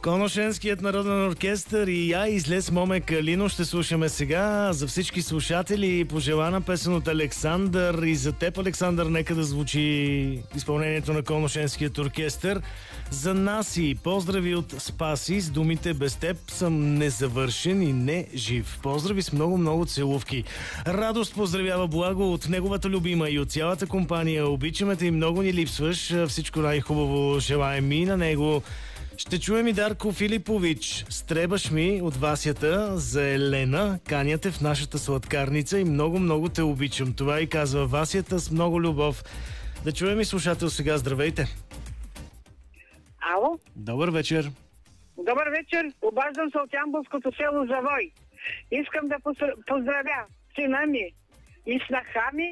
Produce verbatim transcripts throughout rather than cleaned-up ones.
Коношенският народен оркестър и я излез Моме Калино ще слушаме сега. За всички слушатели пожелана песен от Александър и за теб, Александър, нека да звучи изпълнението на Коношенският оркестър. За нас и поздрави от Спаси с думите без теб съм незавършен и не жив. Поздрави с много-много целувки. Радост поздравява Благо от неговата любима и от цялата компания. Обичаме те и много ни липсваш. Всичко най-хубаво желаем и на него. Ще чуем и Дарко Филипович. Стребаш ми от Васята за Елена. Каняте в нашата сладкарница и много-много те обичам. Това и казва Васята с много любов. Да чуем и слушател сега. Здравейте. Ало? Добър вечер. Добър вечер. Обаждам се от Ямболското село Завой. Искам да поздравя сина ми и снаха ми,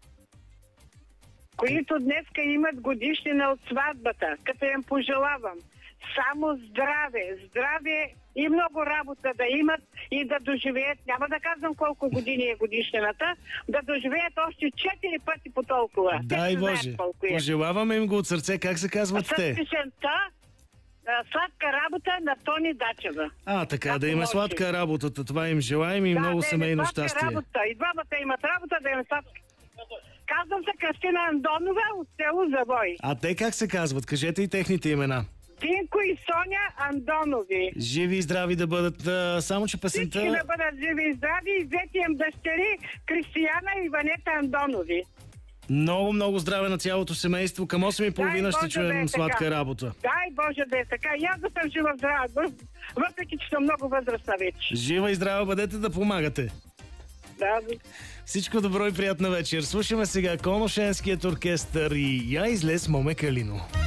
които днеска имат годишнина от сватбата, като им пожелавам само здраве, здраве и много работа да имат и да доживеят, няма да казвам колко години е годишнината, да доживеят още четири пъти по толкова. Дай Боже, е. Пожелаваме им го от сърце. Как се казват те? С песента "Сладка работа" на Тони Дачева. А, така, как да им е сладка работата. Това им желаем и да, много да семейно щастие. Работа. И двамата имат работа, да им е сладка. Казвам се Кристина Андонова от село Завой. А те как се казват? Кажете и техните имена. Динко и Соня Андонови. Живи и здрави да бъдат, а, само че песента... Всички да бъдат живи и здрави и двете им дъщери Кристияна и Ванета Андонови. Много, много здраве на цялото семейство. Към осем и половина ще чуем да е сладка така. Работа. Дай Боже да е така. И аз да съм жива здрава, въпреки че съм много възрастна вече. Жива и здрава бъдете да помагате. Да. Всичко добро и приятна вечер. Слушаме сега Коношенският оркестър и я излез Моме Калино.